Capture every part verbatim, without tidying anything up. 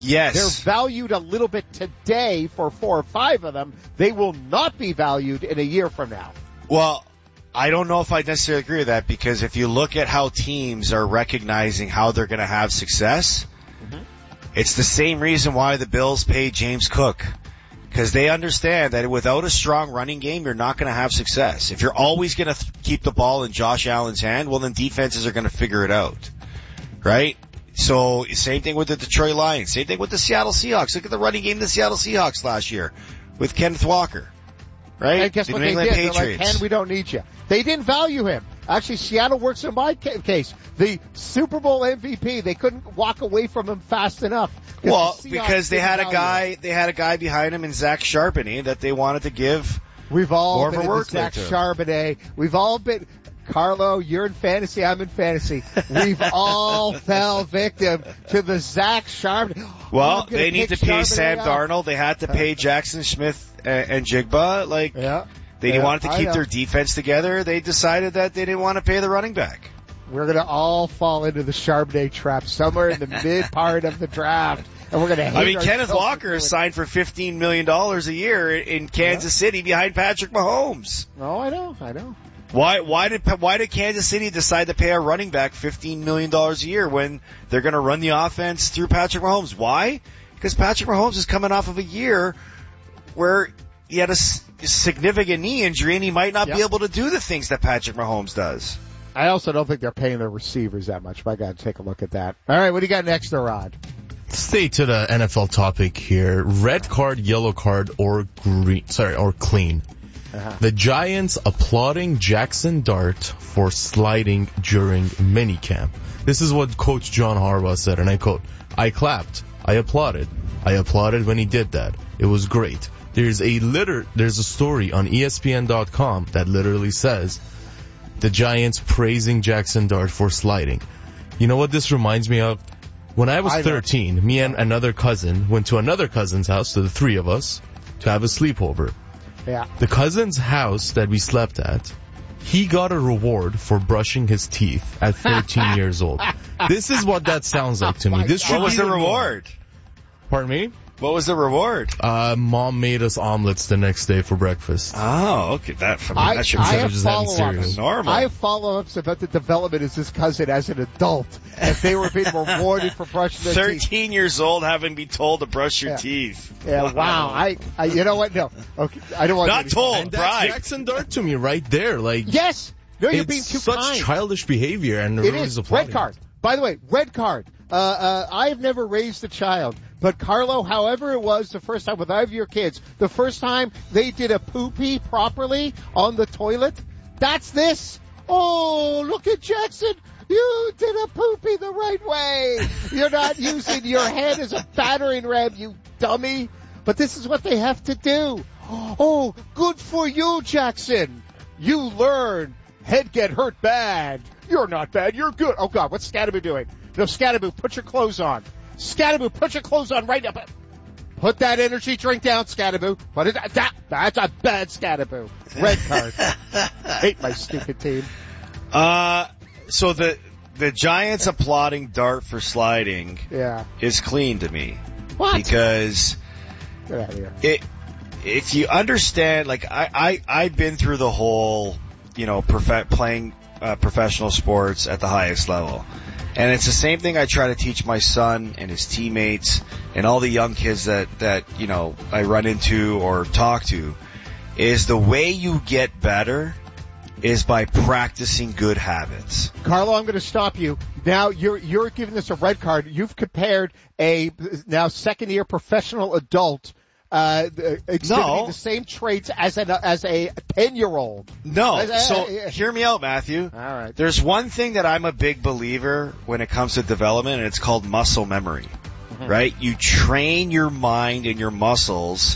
Yes. They're valued a little bit today for four or five of them. They will not be valued in a year from now. Well, I don't know if I necessarily agree with that, because if you look at how teams are recognizing how they're going to have success, mm-hmm. it's the same reason why the Bills pay James Cook. Because they understand that without a strong running game, you're not going to have success. If you're always going to th- keep the ball in Josh Allen's hand, well, then defenses are going to figure it out. Right? So, same thing with the Detroit Lions. Same thing with the Seattle Seahawks. Look at the running game of the Seattle Seahawks last year with Kenneth Walker. Right? And guess the what New they England did? Patriots. They're like, Ken, we don't need you. They didn't value him. Actually, Seattle works in my case. The Super Bowl M V P, they couldn't walk away from him fast enough. Well, the because they had a guy, him. they had a guy behind him in Zach Charbonnet that they wanted to give We've all more been of a work Zach to. Charbonnet. We've all been, Carlo, you're in fantasy, I'm in fantasy. We've all fell victim to the Zach Charbonnet. Well, they need to pay Charbonnet Sam out. Darnold. They had to pay Jackson Smith and, and Jigba. Like, yeah. They yeah, wanted to keep their defense together. They decided that they didn't want to pay the running back. We're going to all fall into the Charbonnet trap somewhere in the mid part of the draft. And we're going to hate I mean, Kenneth Walker is signed for fifteen million dollars a year in Kansas yeah. City behind Patrick Mahomes. Oh, I know, I know. Why, why did, why did Kansas City decide to pay a running back fifteen million dollars a year when they're going to run the offense through Patrick Mahomes? Why? Because Patrick Mahomes is coming off of a year where he had a significant knee injury, and he might not yep. be able to do the things that Patrick Mahomes does. I also don't think they're paying their receivers that much, but I got to take a look at that. All right, what do you got next, Rod? Stay to the N F L topic here. Red card, yellow card, or green, sorry, or clean. Uh-huh. The Giants applauding Jackson Dart for sliding during minicamp. This is what Coach John Harbaugh said, and I quote, "I clapped. I applauded. I applauded when he did that. It was great." There's a liter- there's a story on E S P N dot com that literally says the Giants praising Jackson Dart for sliding. You know what this reminds me of? When I was thirteen, me and another cousin went to another cousin's house, to the three of us, to have a sleepover. Yeah. The cousin's house that we slept at, he got a reward for brushing his teeth at thirteen years old. This is what that sounds like to me. This what was the reward? Pardon me? What was the reward? Uh, mom made us omelets the next day for breakfast. Oh, okay. That, I mean, I, that should I be have just follow-ups. normal. I have follow-ups about the development of this cousin as an adult, if they were being rewarded for brushing their Thirteen teeth. Thirteen years old, having been told to brush your yeah. teeth. Yeah, wow. wow. I, I, you know what? No, okay. I don't want not to told. And that's right. Jackson Dart to me right there. Like, yes. No, you're it's being too such kind. childish behavior, and it everybody's is applauding. red card. By the way, red card. Uh, uh, I have never raised a child, but Carlo, however it was the first time with either of your kids, the first time they did a poopy properly on the toilet, that's this. Oh, look at Jackson. You did a poopy the right way. You're not using your head as a battering ram, you dummy. But this is what they have to do. Oh, good for you, Jackson. You learn. Head get hurt bad. You're not bad. You're good. Oh, God, what's Scatterboo doing? No, Scatterboo, put your clothes on. Scatterboo, put your clothes on right now. Put that energy drink down, Scatterboo. Put it, that, that's a bad Scatterboo. Red card. Hate my stupid team. Uh, so the the Giants applauding Dart for sliding yeah. is clean to me. What? Because Get out of here. It, if you understand, like, I, I, I've been through the whole, you know, prof- playing uh, professional sports at the highest level. And it's the same thing I try to teach my son and his teammates and all the young kids that, that, you know, I run into or talk to, is the way you get better is by practicing good habits. Carlo, I'm going to stop you. Now, you're, you're giving this a red card. You've compared a now second year professional adult Uh, exhibiting no. the same traits as an as a ten year old. No. As, so uh, uh, hear me out, Matthew. All right. There's one thing that I'm a big believer when it comes to development, and it's called muscle memory. Mm-hmm. Right? You train your mind and your muscles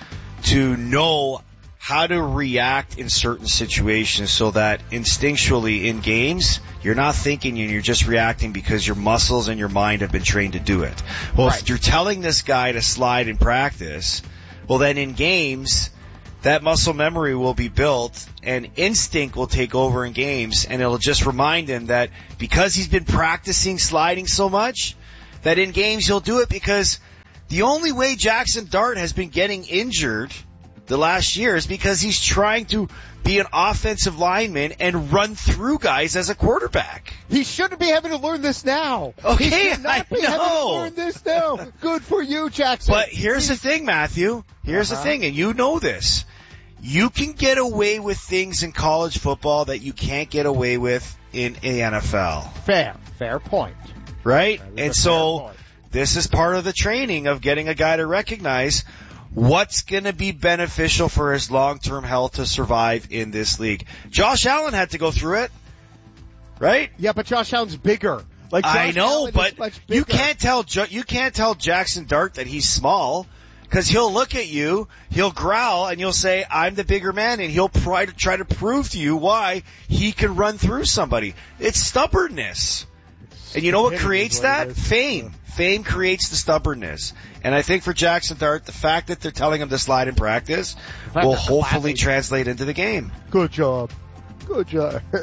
to know how to react in certain situations so that instinctually in games, you're not thinking and you're just reacting because your muscles and your mind have been trained to do it. Well, right. If you're telling this guy to slide in practice, well then in games, that muscle memory will be built and instinct will take over in games, and it'll just remind him that because he's been practicing sliding so much, that in games he'll do it because The only way Jackson Dart has been getting injured the last year is because he's trying to be an offensive lineman and run through guys as a quarterback. He shouldn't be having to learn this now. Okay, he should not I be know. having to learn this now. Good for you, Jackson. But here's the thing, Matthew. Here's uh-huh. the thing, and you know this. You can get away with things in college football that you can't get away with in the N F L. Fair. Fair point. Right? And so this is part of the training of getting a guy to recognize what's going to be beneficial for his long-term health to survive in this league. Josh Allen had to go through it, right? Yeah, but Josh Allen's bigger. Like Josh I know, Allen but is much you bigger. can't tell you can't tell Jackson Dart that he's small because he'll look at you, he'll growl, and you'll say, "I'm the bigger man," and he'll try to try to prove to you why he can run through somebody. It's stubbornness. And you know what creates that? Fame. Fame creates the stubbornness. And I think for Jackson Dart, the fact that they're telling him to slide in practice will hopefully translate into the game. Good job. Good job. We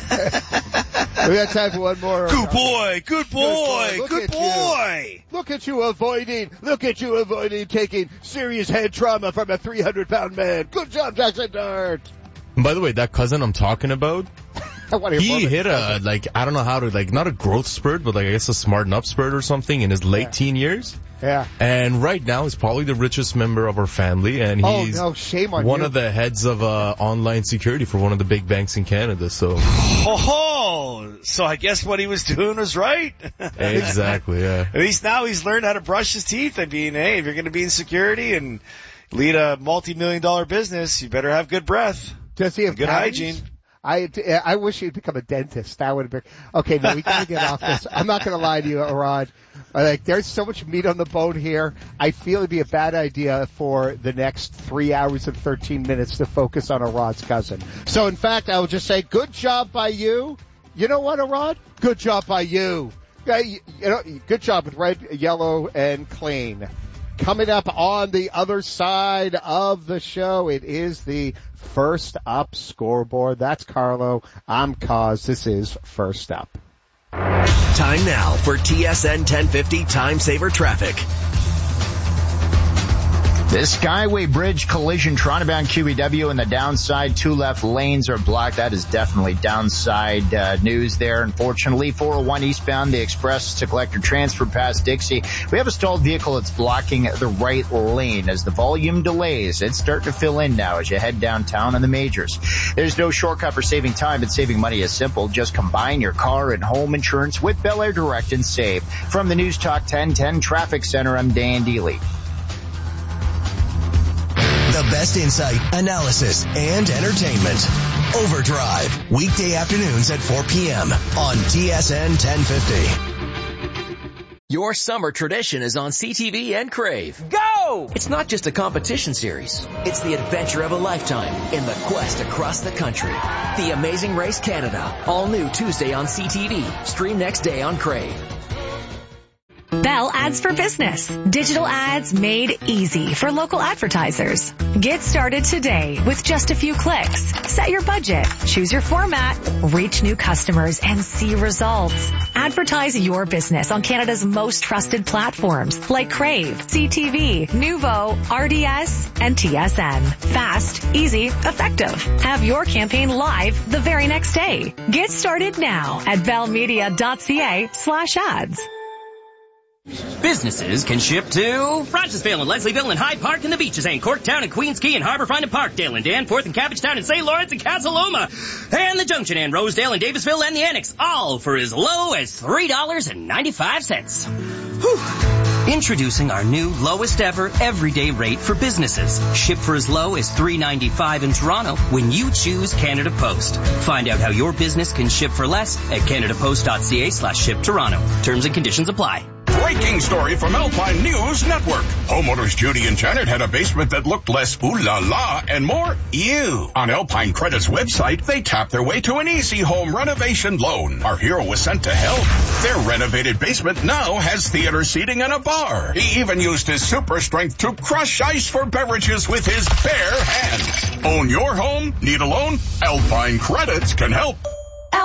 got time for one more. Good boy. Good boy. Good, good boy. You. Look at you avoiding. Look at you avoiding taking serious head trauma from a three hundred pound man. Good job, Jackson Dart. And by the way, that cousin I'm talking about, he hit a, like, I don't know how to, like, not a growth spurt, but like, I guess a smarten up spurt or something in his late yeah. teen years. Yeah. And right now he's probably the richest member of our family, and he's oh, no, shame on one you. of the heads of uh, online security for one of the big banks in Canada. So, oh, so I guess what he was doing was right. Exactly, yeah. At least now he's learned how to brush his teeth and being, hey, if you're going to be in security and lead a multi-million dollar business, you better have good breath. Does he have good cavities? hygiene? I, I wish he'd become a dentist. That would have been okay. No, we gotta get off this. I'm not gonna lie to you, Arad. Like, there's so much meat on the bone here. I feel it'd be a bad idea for the next three hours and thirteen minutes to focus on Arad's cousin. So, in fact, I will just say, good job by you. You know what, Arad? Good job by you. You know, good job with red, yellow, and clean. Coming up on the other side of the show, it is the First Up scoreboard. That's Carlo. I'm Kaz. This is First Up. Time now for T S N ten fifty Time Saver Traffic. This Skyway Bridge collision, Toronto-bound Q E W, and the downside two left lanes are blocked. That is definitely downside uh, news there. Unfortunately, four oh one eastbound, the express to collector transfer past Dixie. We have a stalled vehicle that's blocking the right lane. As the volume delays, it's starting to fill in now as you head downtown on the majors. There's no shortcut for saving time, but saving money is simple. Just combine your car and home insurance with Bel Air Direct and save. From the News Talk ten ten Traffic Center, I'm Dan Deely. The best insight, analysis, and entertainment. Overdrive, weekday afternoons at four p.m. on T S N ten fifty. Your summer tradition is on C T V and Crave. Go! It's not just a competition series. It's the adventure of a lifetime in the quest across the country. The Amazing Race Canada. All new Tuesday on C T V. Stream next day on Crave. Bell Ads for Business. Digital ads made easy for local advertisers. Get started today with just a few clicks. Set your budget, choose your format, reach new customers, and see results. Advertise your business on Canada's most trusted platforms like Crave, C T V, Nuvo, R D S, and T S N. Fast, easy, effective. Have your campaign live the very next day. Get started now at bellmedia.ca slash ads. Businesses can ship to Rochesville and Leslieville and Hyde Park and the Beaches and Corktown and Queens Quay and Harbourfront and Parkdale and Danforth and Cabbagetown and Saint Lawrence and Casa Loma and the Junction and Rosedale and Davisville and the Annex, all for as low as three dollars and ninety-five cents. Whew. Introducing our new lowest ever everyday rate for businesses. Ship for as low as three dollars and ninety-five cents in Toronto when you choose Canada Post. Find out how your business can ship for less at canadapost.ca slash ship Toronto. Terms and conditions apply. Breaking story from Alpine News Network. Homeowners Judy and Janet had a basement that looked less ooh la la and more ew. On Alpine Credit's website, they tapped their way to an easy home renovation loan. Our hero was sent to help. Their renovated basement now has theater seating and a bar. He even used his super strength to crush ice for beverages with his bare hands. Own your home? Need a loan? Alpine Credits can help. Alpine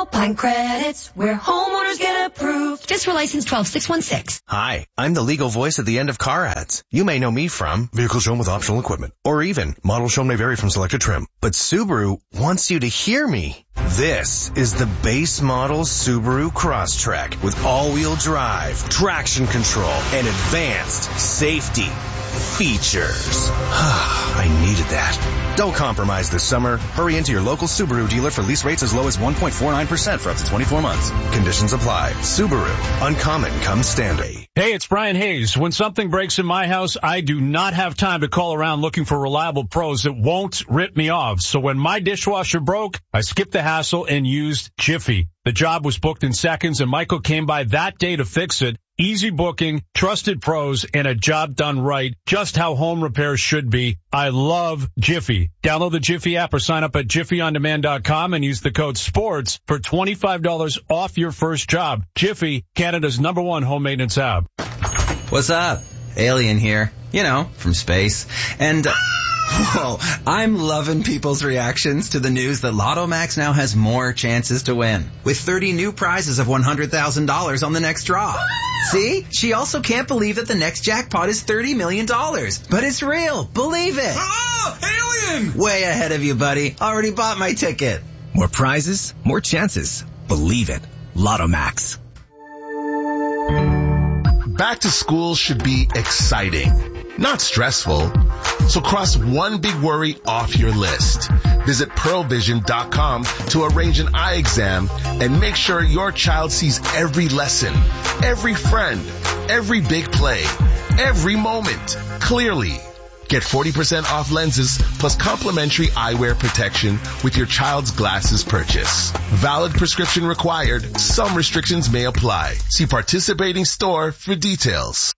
Alpine Credits, where homeowners get approved. Just for license twelve six one six. Hi, I'm the legal voice at the end of car ads. You may know me from vehicles shown with optional equipment, or even models shown may vary from selected trim. But Subaru wants you to hear me. This is the base model Subaru Crosstrek with all-wheel drive, traction control, and advanced safety features. I needed that. Don't compromise this summer. Hurry into your local Subaru dealer for lease rates as low as one point four nine percent for up to twenty-four months. Conditions apply. Subaru. Uncommon comes standard. Hey, it's Brian Hayes. When something breaks in my house, I do not have time to call around looking for reliable pros that won't rip me off. So when my dishwasher broke, I skipped the hassle and used Jiffy. The job was booked in seconds, and Michael came by that day to fix it. Easy booking, trusted pros, and a job done right, just how home repairs should be. I love Jiffy. Download the Jiffy app or sign up at jiffy on demand dot com and use the code SPORTS for twenty-five dollars off your first job. Jiffy, Canada's number one home maintenance app. What's up? Alien here. You know, from space. And... Uh, Whoa, I'm loving people's reactions to the news that Lotto Max now has more chances to win, with thirty new prizes of one hundred thousand dollars on the next draw. See? She also can't believe that the next jackpot is thirty million dollars. But it's real. Believe it. Oh, alien! Way ahead of you, buddy. Already bought my ticket. More prizes, more chances. Believe it. Lotto Max. Back to school should be exciting, not stressful. So cross one big worry off your list. Visit pearl vision dot com to arrange an eye exam and make sure your child sees every lesson, every friend, every big play, every moment clearly. Get forty percent off lenses plus complimentary eyewear protection with your child's glasses purchase. Valid prescription required. Some restrictions may apply. See participating store for details.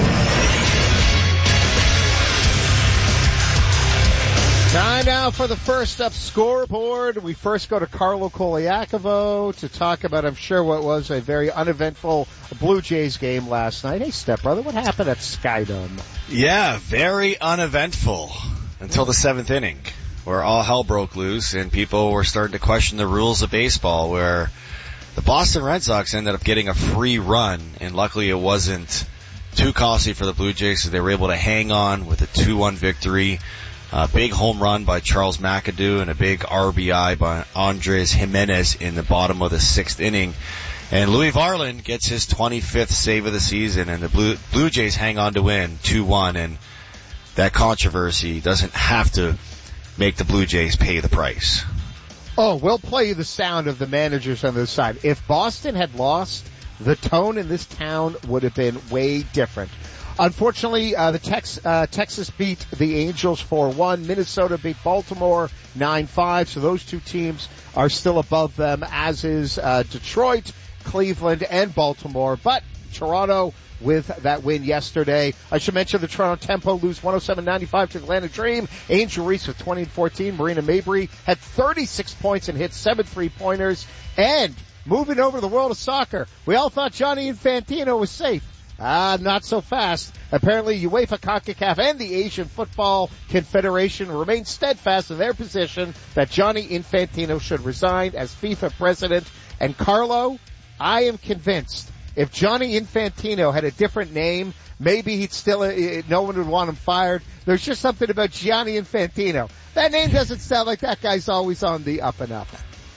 Time now for the first up scoreboard. We first go to Carlo Koliakovo to talk about, I'm sure, what was a very uneventful Blue Jays game last night. Hey, stepbrother, what happened at Skydome? Yeah, very uneventful until the seventh inning, where all hell broke loose and people were starting to question the rules of baseball, where the Boston Red Sox ended up getting a free run, and luckily it wasn't too costly for the Blue Jays, so they were able to hang on with a two one victory. A big home run by Charles McAdoo and a big R B I by Andres Jimenez in the bottom of the sixth inning. And Louis Varland gets his twenty-fifth save of the season, and the Blue, Blue Jays hang on to win two one. And that controversy doesn't have to make the Blue Jays pay the price. Oh, we'll play you the sound of the managers on this side. If Boston had lost, the tone in this town would have been way different. Unfortunately, uh, the Tex, uh, Texas beat the Angels four one. Minnesota beat Baltimore nine five. So those two teams are still above them, as is uh, Detroit, Cleveland, and Baltimore. But Toronto with that win yesterday. I should mention the Toronto Tempo lose one oh seven ninety-five to Atlanta Dream. Angel Reese with twenty and fourteen. Marina Mabry had thirty-six points and hit seven three-pointers. And moving over to the world of soccer, we all thought Gianni Infantino was safe. Ah, not so fast. Apparently, UEFA, CONCACAF, and the Asian Football Confederation remain steadfast in their position that Gianni Infantino should resign as FIFA president. And Carlo, I am convinced if Gianni Infantino had a different name, maybe he'd still, uh, no one would want him fired. There's just something about Gianni Infantino. That name doesn't sound like that guy's always on the up and up.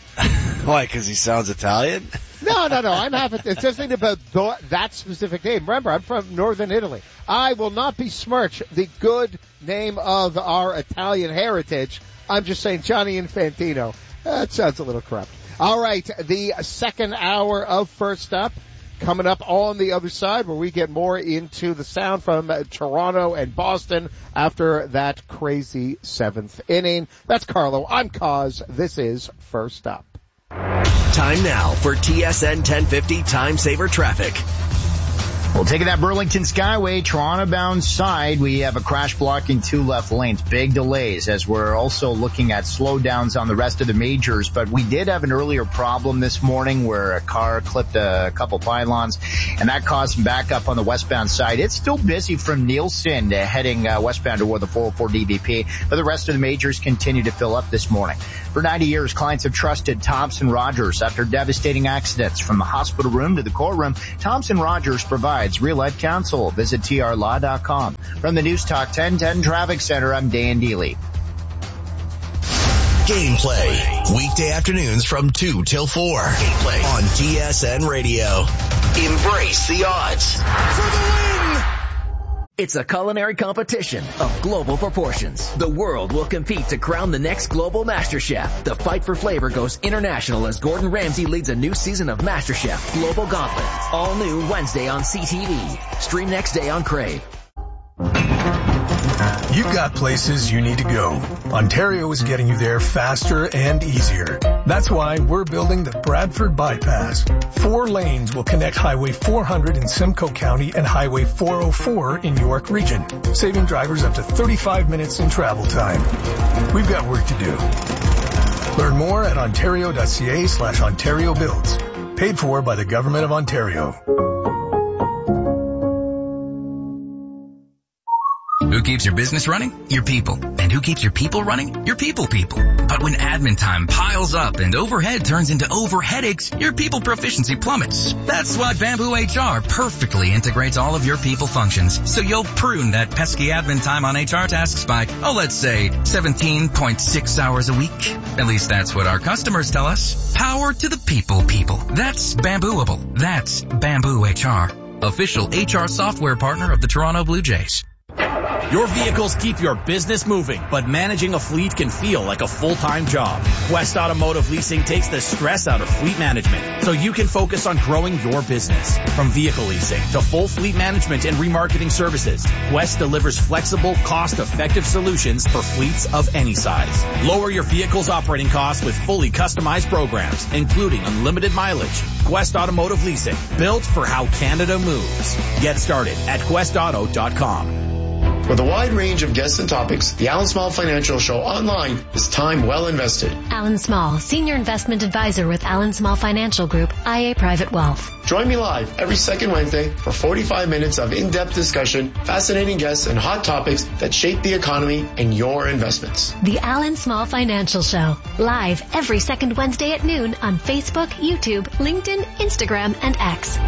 Why, because he sounds Italian? No, no, no. I'm having, it's just thinking about th- that specific name. Remember, I'm from northern Italy. I will not besmirch the good name of our Italian heritage. I'm just saying Gianni Infantino. That sounds a little corrupt. All right, the second hour of First Up coming up on the other side, where we get more into the sound from uh, Toronto and Boston after that crazy seventh inning. That's Carlo. I'm Kaz. This is First Up. Time now for T S N ten fifty Time Saver Traffic. Well, taking that Burlington Skyway, Toronto-bound side, we have a crash blocking two left lanes. Big delays as we're also looking at slowdowns on the rest of the majors. But we did have an earlier problem this morning where a car clipped a couple pylons, and that caused some backup on the westbound side. It's still busy from Nielsen uh, heading uh, westbound toward the four oh four D V P, but the rest of the majors continue to fill up this morning. For ninety years, clients have trusted Thompson Rogers after devastating accidents. From the hospital room to the courtroom, Thompson Rogers provides real-life counsel. Visit T R law dot com. From the News Talk ten ten Traffic Center, I'm Dan Deely. Gameplay. Weekday afternoons from two till four. Gameplay on T S N Radio. Embrace the odds. For the win! It's a culinary competition of global proportions. The world will compete to crown the next global Master Chef. The fight for flavor goes international as Gordon Ramsay leads a new season of Master Chef Global Gauntlet. All new Wednesday on C T V. Stream next day on Crave. You've got places you need to go. Ontario is getting you there faster and easier. That's why we're building the Bradford Bypass. Four lanes will connect Highway four hundred in Simcoe County and Highway four oh four in York Region, saving drivers up to thirty-five minutes in travel time. We've got work to do. Learn more at ontario.ca slash Ontario Builds. Paid for by the Government of Ontario. Who keeps your business running? Your people. And who keeps your people running? Your people people. But when admin time piles up and overhead turns into over headaches, your people proficiency plummets. That's why Bamboo H R perfectly integrates all of your people functions. So you'll prune that pesky admin time on H R tasks by, oh, let's say seventeen point six hours a week. At least that's what our customers tell us. Power to the people people. That's Bambooable. That's Bamboo H R. Official H R software partner of the Toronto Blue Jays. Your vehicles keep your business moving, but managing a fleet can feel like a full-time job. Quest Automotive Leasing takes the stress out of fleet management, so you can focus on growing your business. From vehicle leasing to full fleet management and remarketing services, Quest delivers flexible, cost-effective solutions for fleets of any size. Lower your vehicle's operating costs with fully customized programs, including unlimited mileage. Quest Automotive Leasing, built for how Canada moves. Get started at quest auto dot com. With a wide range of guests and topics, the Alan Small Financial Show online is time well invested. Alan Small, Senior Investment Advisor with Alan Small Financial Group, I A Private Wealth. Join me live every second Wednesday for forty-five minutes of in-depth discussion, fascinating guests, and hot topics that shape the economy and your investments. The Alan Small Financial Show, live every second Wednesday at noon on Facebook, YouTube, LinkedIn, Instagram, and X.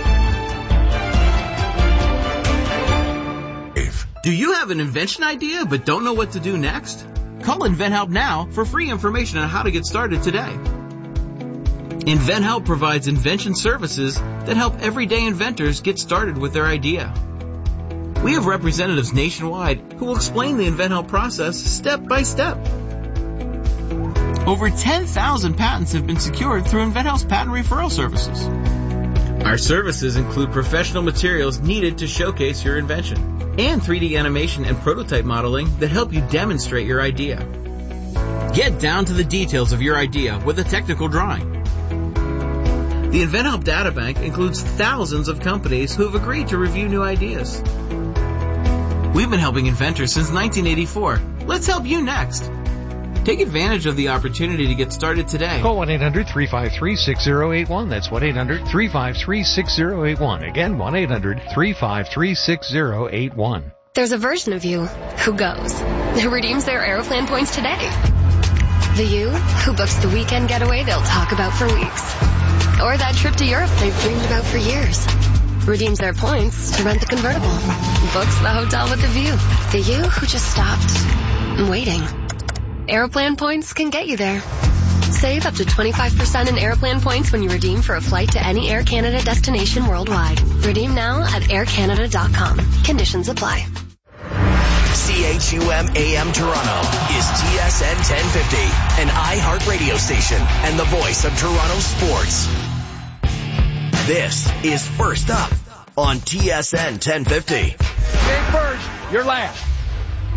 Do you have an invention idea but don't know what to do next? Call InventHelp now for free information on how to get started today. InventHelp provides invention services that help everyday inventors get started with their idea. We have representatives nationwide who will explain the InventHelp process step by step. Over ten thousand patents have been secured through InventHelp's patent referral services. Our services include professional materials needed to showcase your invention, and three D animation and prototype modeling that help you demonstrate your idea. Get down to the details of your idea with a technical drawing. The InventHelp Databank includes thousands of companies who have agreed to review new ideas. We've been helping inventors since nineteen eighty-four. Let's help you next. Take advantage of the opportunity to get started today. Call one eight hundred three five three six zero eight one. That's one eight hundred three five three six zero eight one. Again, one eight hundred three five three six zero eight one. There's a version of you who goes, who redeems their Aeroplan points today. The you who books the weekend getaway they'll talk about for weeks. Or that trip to Europe they've dreamed about for years. Redeems their points to rent the convertible. Books the hotel with the view. The you who just stopped waiting. Aeroplan points can get you there. Save up to twenty-five percent in Aeroplan points when you redeem for a flight to any Air Canada destination worldwide. Redeem now at air canada dot com. Conditions apply. C H U M A M Toronto is T S N ten fifty, an iHeart radio station and the voice of Toronto sports. This is First Up on T S N ten fifty. Game first, your last.